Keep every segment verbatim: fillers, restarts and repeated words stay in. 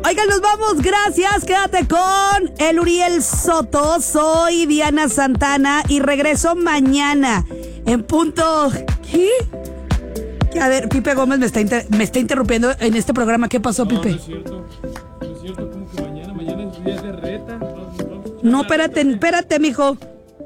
Oigan, nos vamos, gracias. Quédate con el Uriel Soto. Soy Diana Santana y regreso mañana en punto. ¿Qué? A ver, Pipe Gómez me está, inter- me está interrumpiendo en este programa. ¿Qué pasó, Pipe? No, no es cierto. No es cierto, como que mañana, mañana es día de reta. No, espérate, espérate, mijo.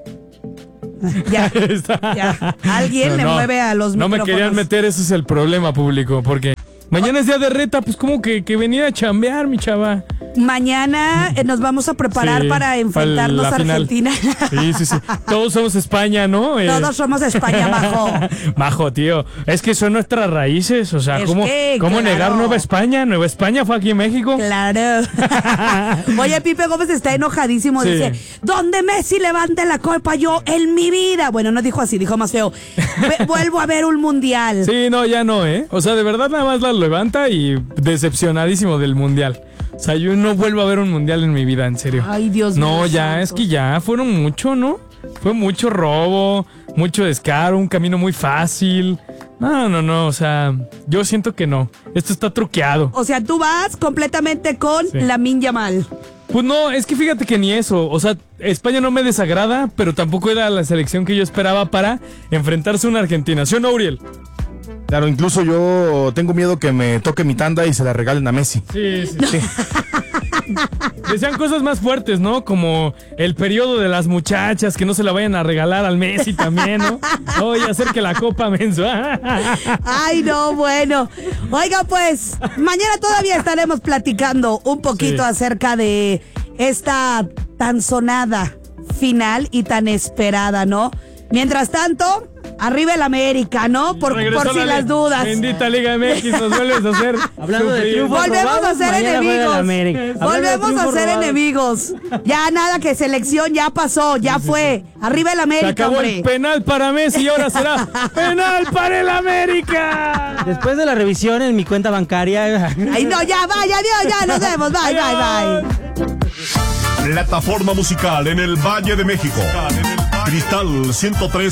Ya, ya. Alguien no, le no, mueve a los no micrófonos. No me querían meter, ese es el problema, público, porque mañana es día de reta, pues como que, que venía a chambear, mi chava. Mañana eh, nos vamos a preparar sí, para enfrentarnos para a Argentina. Sí, sí, sí. Todos somos España, ¿no? Eh... Todos somos España, Majo. Majo, tío. Es que son nuestras raíces. O sea, es ¿cómo, que, ¿cómo claro. negar Nueva España? Nueva España fue aquí en México. Claro. Oye, Pipe Gómez está enojadísimo. Sí. Dice, ¿dónde Messi levante la copa? Yo en mi vida. Bueno, no dijo así, dijo más feo. Vuelvo a ver un mundial. Sí, no, ya no, ¿eh? O sea, de verdad nada más la levanta y decepcionadísimo del mundial. O sea, yo no vuelvo a ver un mundial en mi vida, en serio. Ay, Dios mío. No, ya, santo. Es que ya fueron mucho, ¿no? Fue mucho robo, mucho descaro, un camino muy fácil. No, no, no, o sea, yo siento que no. Esto está truqueado. O sea, tú vas completamente con sí. Lamine Yamal. Pues no, es que fíjate que ni eso. O sea, España no me desagrada, pero tampoco era la selección que yo esperaba para enfrentarse a una Argentina. ¿Sí o no, Uriel? Claro, incluso yo tengo miedo que me toque mi tanda y se la regalen a Messi. Sí, sí, sí. Decían cosas más fuertes, ¿no? Como el periodo de las muchachas, que no se la vayan a regalar al Messi también, ¿no? Oye, hacer que la copa menso. Ay, no, bueno. Oiga, pues, mañana todavía estaremos platicando un poquito sí. acerca de esta tan sonada final y tan esperada, ¿no? Mientras tanto, arriba el América, ¿no? Por, por si las dudas. Bendita Liga M X, nos vuelves a hacer. Hablando de triunfos volvemos robados, a ser enemigos. Volvemos a ser robados. enemigos. Ya nada que selección, ya pasó, ya sí, fue. Sí, sí. Arriba el América, se acabó hombre. El penal para Messi y ahora será penal para el América. Después de la revisión en mi cuenta bancaria. Ay, no, ya, vaya, adiós, ya, nos vemos. Bye, bye, bye. Plataforma musical en el Valle de México. Cristal ciento tres